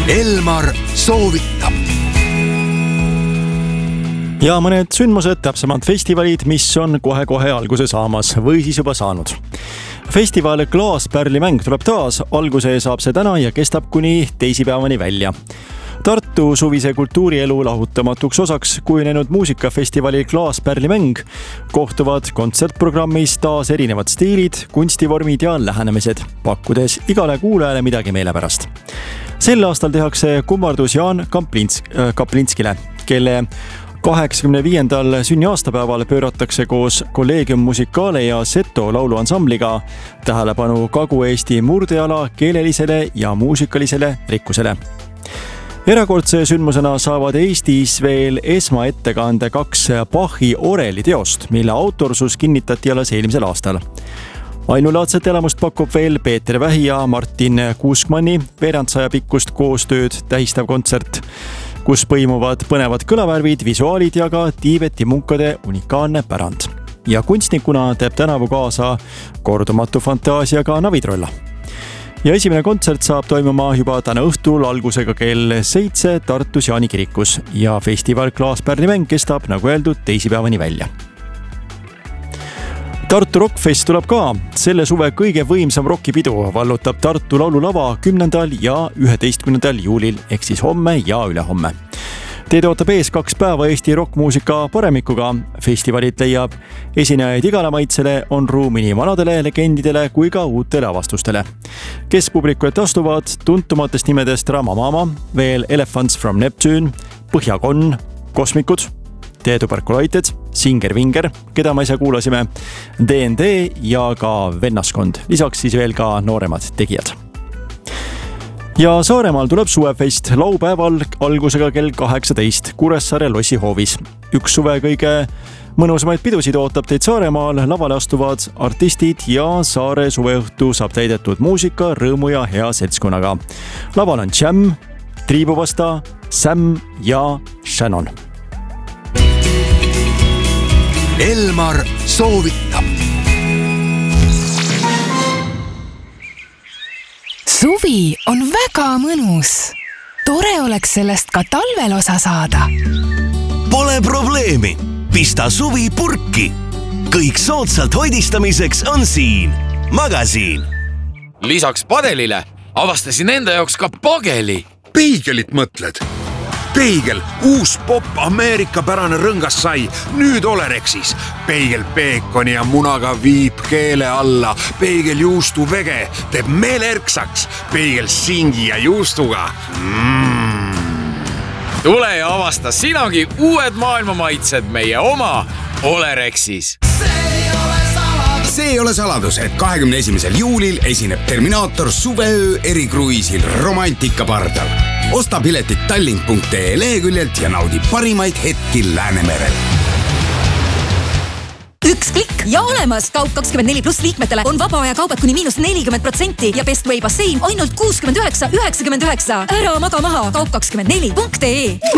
Elmar soovitab. Ja mõned sündmused, täpsemalt festivalid, mis on kohe-kohe alguse saamas või siis juba saanud. Festival Klaaspärlimäng tuleb taas, alguse saab see täna ja kestab kuni teisipäevani välja. Tartu suvise kultuurielu lahutamatuks osaks kujunenud muusikafestivali Klaaspärlimäng kohtuvad kontsertprogrammis taas erinevad stiilid, kunstivormid ja lähenemised, pakkudes igale kuulajale midagi meelepärast. Sel aastal tehakse kummardus Jaan Kaplinskile, kelle 85. sünniaastapäeval pööratakse koos Collegium Musicale ja Seto lauluansambliga tähelepanu Kagu-Eesti murdeala keelelisele ja muusikalisele rikkusele. Erakordse sündmusena saavad Eestis veel esmaettekande 2 Bachi oreli teost, mille autorsus kinnitati alles eelmisel aastal. Ainulaadset elamust pakub veel Peeter Vähi ja Martin Kuuskmanni veerandsaja pikkust koostööd tähistav kontsert, kus põimuvad põnevad kõlavärvid, visuaalid ja ka Tiibeti munkade unikaalne pärand. Ja kunstnikuna teeb tänavu kaasa kordumatu fantaasiaga Navitrolla. Ja esimene kontsert saab toimuma juba täna õhtul algusega kell 7 Tartus Jaani kirikus ja festival Klaaspärlimäng kestab, nagu öeldud, teisipäevani välja. Tartu Rockfest tuleb ka. Selle suve kõige võimsam rockipidu vallutab Tartu laululava 10. ja 11. juulil ehk siis homme ja ülehomme. Teid ootab ees 2 päeva Eesti rockmuusika paremikuga. Festivalit leiab esinejaid igale maitsele, on ruumi nii vanadele legendidele kui ka uutele avastustele. Kes publiku ette astuvad tuntumatest nimedest Ramamama, veel Elephants from Neptune, Põhjakon, Kosmikud, The Tuberculoited, Singer Vinger, keda me ise kuulasime, DND ja ka Vennaskond, lisaks siis veel ka nooremad tegijad. Ja Saaremaal tuleb suvefest laupäeval algusega kell 18 Kuressaare lossihoovis. Üks suve kõige mõnusamaid pidusid ootab teid Saaremaal, lavale astuvad artistid ja Saare suveõhtu saab täidetud muusika, rõõmu ja hea seltskonnaga. Laval on Jam, Triibuvasta, Sam ja Shannon. Elmar soovitab. Suvi on väga mõnus. Tore oleks sellest ka talvel osa saada. Pole probleemi. Pista suvi purki. Kõik soodsalt hoidistamiseks on siin. Magasiin. Lisaks padelile avastasin enda jaoks ka pageli. Peigelit mõtled? Peigel, uus pop Ameerika pärane rõngas sai, nüüd Olerexis. Peigel peekoni ja munaga viib keele alla. Peigel juustu vege teeb meelerksaks. Peigel singi ja juustuga. Tule ja avasta sinagi uued maailmamaitsed meie oma Olerexis. See ei ole saladus, et 21. juulil esineb Terminaator suveöö erikruiisil Romantika pardal. Osta piletit tallink.ee leheküljelt ja naudi parimaid hetki Läänemerel. Üks klikk ja olemas! Kaup24+ liikmetele on vaba aja kaubad kuni -40% ja Best Way bassein ainult 69,99. Ära maga maha! Kaup24.ee